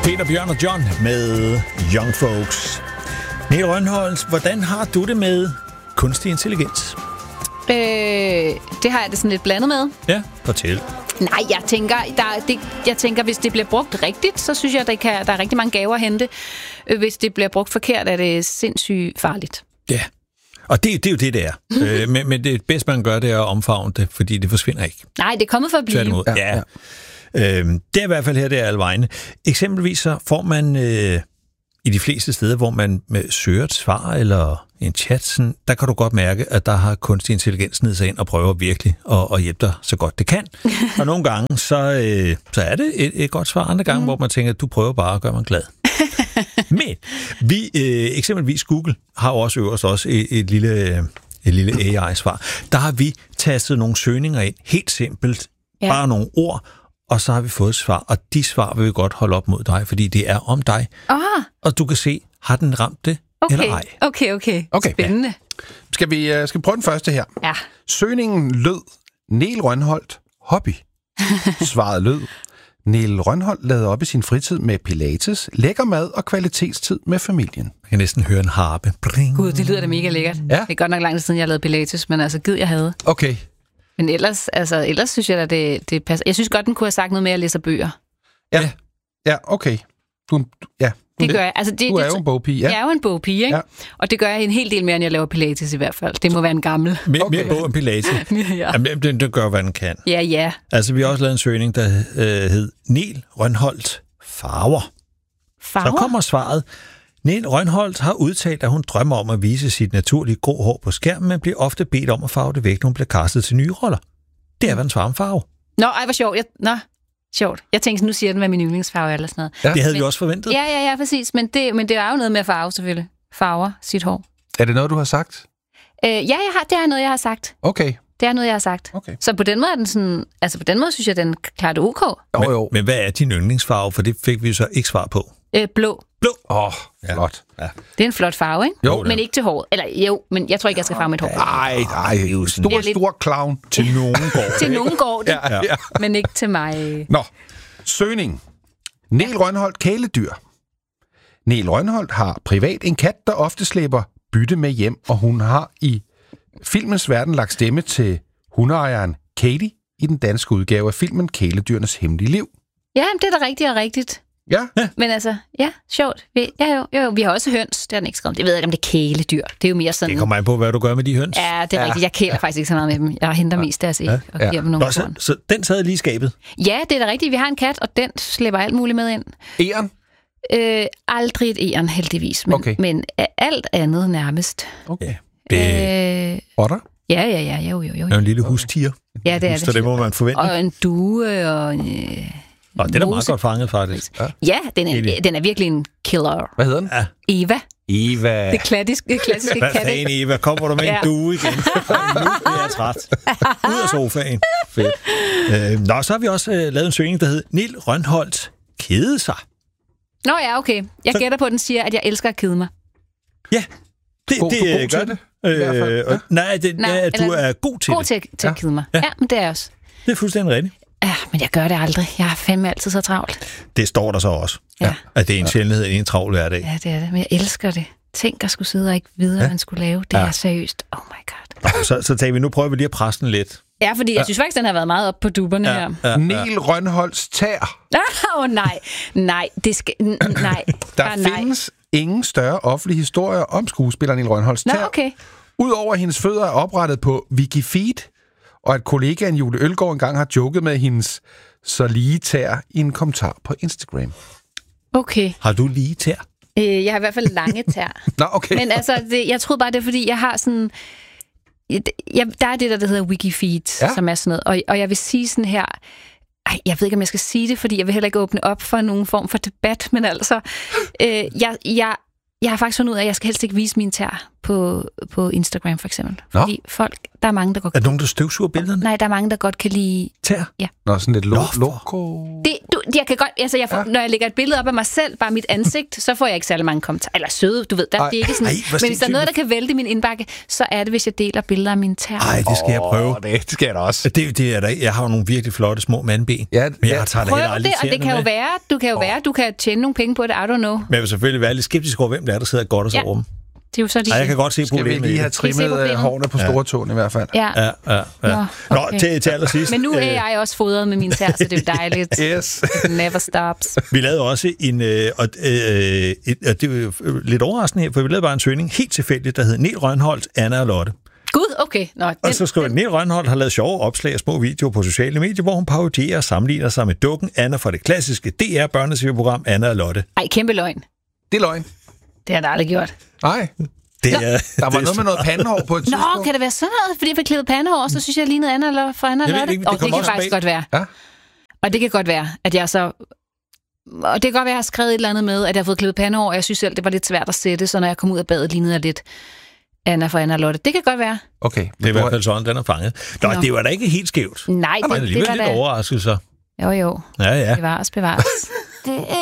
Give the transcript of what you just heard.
Peter, Bjørn og John med Young Folks. Niel Rønholdt, hvordan har du det med kunstig intelligens? Det har jeg det sådan lidt blandet med. Ja, fortæl. Nej, jeg tænker, hvis det bliver brugt rigtigt, så synes jeg, der er rigtig mange gaver at hente. Hvis det bliver brugt forkert, er det sindssygt farligt. Ja, og det er jo det er. Men det bedste, man gør, det er at omfavne det, fordi det forsvinder ikke. Nej, det er kommet for at blive. Ja. Det er i hvert fald her, det er alle vegne. Eksempelvis så får man i de fleste steder, hvor man søger et svar eller en chat, sådan, der kan du godt mærke, at der har kunstig intelligens ned sig ind og prøver virkelig at hjælpe dig så godt det kan. Og nogle gange, så er det et godt svar. Andre gange, hvor man tænker, at du prøver bare at gøre mig glad. Men eksempelvis Google har jo også et lille AI-svar. Der har vi tastet nogle søgninger ind, helt simpelt, bare nogle ord, og så har vi fået et svar, og de svar vil vi godt holde op mod dig, fordi det er om dig. Aha. Og du kan se, har den ramt det eller ej? Okay. Spændende. Ja. Skal vi prøve den første her? Ja. Søgningen lød, Niel Rønholdt, hobby. Svaret lød, Niel Rønholdt lavede op i sin fritid med pilates, lækker mad og kvalitetstid med familien. Jeg kan næsten høre en harpe. Bring. Gud, det lyder da mega lækkert. Ja. Det er godt nok lang tid siden, jeg lavede pilates, men altså, gid jeg havde. Okay. Men ellers synes jeg da, det passer. Jeg synes godt, den kunne have sagt noget mere at læse bøger. Ja, okay. Det gør jeg. Altså, du er jo en bogpige, ja. Jeg er jo en bogpige, ikke? Ja. Og det gør jeg en hel del mere, end jeg laver pilates i hvert fald. Det må være en gammel. Mere bog end pilates. Ja. Jamen, den gør, hvad den kan. Ja. Altså, vi har også lavet en søgning, der hed Niel Rønholdt farver. Så kommer svaret. Niel Rønholdt har udtalt, at hun drømmer om at vise sit naturlige grå hår på skærmen, men bliver ofte bedt om at farve det væk, når hun bliver castet til nye roller. Det er, hvad en svarer farve. Nå, ej, hvor sjovt. Sjovt. Jeg tænkte, nu siger den, hvad min yndlingsfarve er eller sådan noget. Ja. Det havde vi også forventet. Ja, præcis. Men det er jo noget med at farve, selvfølgelig. Farver sit hår. Er det noget, du har sagt? Det er noget, jeg har sagt. Okay. Det er noget, jeg har sagt. Okay. Så på den måde er den sådan... Altså på den måde synes jeg, den klarer det ok. Men hvad er din yndlingsfarve? For det fik vi så ikke svar på. Blå. Flot. Ja. Det er en flot farve, ikke? Jo. Men ikke til håret. Eller jo, men jeg tror ikke, jeg skal farve mit hår. Nej, det er jo stor clown. Til nogen går til nogen går det, ja. Men ikke til mig. Nå, søgning. Niel Rønholdt kæledyr. Niel Rønholdt har privat en kat, der ofte slæber bytte med hjem, og hun har i filmens verden lagt stemme til hundeejeren Katie i den danske udgave af filmen Kæledyrenes hemmelige liv. Ja, det er da rigtigt. Ja. Men altså, sjovt. Vi har også høns, det har den ikke skrevet. Jeg ved ikke, om det er kæledyr. Det er jo mere sådan... Det kommer an på, hvad du gør med de høns. Ja, det er rigtigt. Jeg kæler faktisk ikke så meget med dem. Jeg henter mest deres æg og giver dem nogle korn. Så den sad lige i skabet? Ja, det er da rigtigt. Vi har en kat, og den slipper alt muligt med ind. Egern? Aldrig et egern, heldigvis. Men alt andet nærmest. Okay. Otter? Ja, jo. Det er en lille hustiger. Ja, det er det. Så det må man forvente. Og en due og det er da meget godt fanget, faktisk. Ja, den er virkelig en killer. Hvad hedder den? Ja. Eva. Det klassiske katte. Hvad fanden, Eva? Kommer du med en due igen? Nu bliver jeg træt. Ud af sofaen. Fedt. Så har vi også lavet en søgning, der hedder Niel Rønholdt kede sig. Nå ja, okay. Jeg gætter på, at den siger, at jeg elsker at kede mig. Ja, det gør det. Du er god til det. God til at kede mig. Ja, men det er også. Det er fuldstændig rigtigt. Ja, men jeg gør det aldrig. Jeg har fandme altid så travlt. Det står der så også. Ja. At det er en sjældenhed i en travl hverdag. Ja, det er det. Men jeg elsker det. Tænk at skulle sidde og ikke vide, hvad man skulle lave. Det er seriøst. Oh my god. Så tager vi, nu prøver vi lige at presse den lidt. Ja, fordi jeg synes faktisk, den har været meget op på duberne her. Niel Rønholds tær. Nej. Det skal... Nej. Der findes ingen større offentlig historie om skuespilleren Niel Rønholds tær. Okay. Udover at hendes fødder er oprettet på Wikifeed, og at kollegaen Julie Ølgaard engang har joket med hendes så lige tær i en kommentar på Instagram. Okay. Har du lige tær? Jeg har i hvert fald lange tær. Nå, okay. Men altså, jeg troede bare, det er, fordi jeg har sådan... der er det, der hedder Wikifeed, som er sådan noget. Og jeg vil sige sådan her... jeg ved ikke, om jeg skal sige det, fordi jeg vil heller ikke åbne op for nogen form for debat, men altså... Jeg har faktisk fundet ud af, at jeg skal helst ikke vise mine tær på Instagram, for eksempel. Fordi der er mange, der godt... Er der nogen, der støvsuger billederne? Nej, der er mange, der godt kan lide... Tær? Ja. Nå, sådan lidt logo. Jeg kan godt... Altså, når jeg lægger et billede op af mig selv, bare mit ansigt, så får jeg ikke særlig mange kommentarer. Eller søde, du ved. Det er ikke sådan... Men hvis der er noget, der kan vælte min indbakke, så er det, hvis jeg deler billeder af mine tær. Nej, det skal jeg prøve. Det skal jeg da også. Det er der. Jeg har jo nogle virkelig flotte små mandben. Ja, men jeg tager prøv det, og det kan jo være, du kan tjene nogle penge på det, I don't know. Men jeg vil selvfølgelig være lidt skeptisk over, hvem der sidder godt og så over dem. Det er jo så jeg kan godt se problemet. Skal vi lige have trimmet hårene på store tåen i hvert fald? Ja. Nå, til allersidst. Men nu er jeg også fodret med min tær, så det er jo dejligt. Yes. Never stops. Vi lavede også en, og det er lidt overraskende her, for vi lavede bare en søgning helt tilfældigt, der hed Nel Rønholdt, Anna og Lotte. Gud, okay. Og så skriver Nel Rønholdt har lavet sjove opslag og små videoer på sociale medier, hvor hun parodierer og sammenligner sig med dukken Anna fra det klassiske DR-børnetv-program Anna og Lotte. Ej, kæmpe løgn. Det er løgn. Det har jeg aldrig gjort. Nej. Der var noget med noget pandehår på et tidspunkt. Nå, kan det være sådan noget? Fordi jeg fik klippet pandehår, og så synes jeg, jeg lignede Anna fra Anna og Lotte. Det kan faktisk godt være. Ja. Og det kan godt være, at jeg så... Og det kan godt være, at jeg har skrevet et eller andet med, at jeg har fået klippet pandehår, og jeg synes selv, det var lidt svært at sætte, så når jeg kom ud af badet, lignede jeg lidt Anna fra Anna og Lotte. Det kan godt være. Okay. Det er i hvert fald sådan, den er fanget. Nå, det var da ikke helt skævt. Nej, det var lidt overraskelser. Jo. Ja. Bevares.